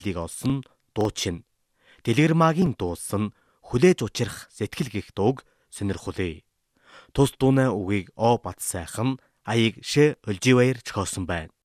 мэдлийг олсон дуучин. Дэлгэрмаагийн дуулсан хүлээж учрах сэтгэл гих дууг сонирхолъё. Тус дууны үгийг О Бат сайхан аяг Ш Өлживаяр зохиосон байна.